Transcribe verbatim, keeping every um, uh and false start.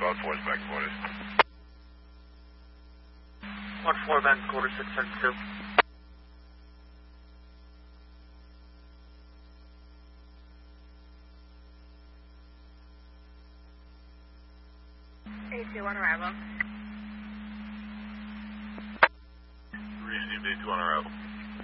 South Force back quarters. one four back quarter six seven two. eight two on arrival. Received eight two on arrival.